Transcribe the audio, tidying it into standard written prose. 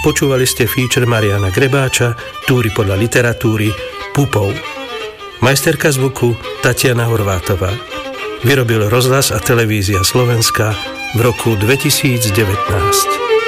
Počúvali ste feature Mariana Grebáča, Túry podľa literatúry, Pupov. Majsterka zvuku Tatiana Horvátová. Vyrobil Rozhlas a televízia Slovenska v roku 2019.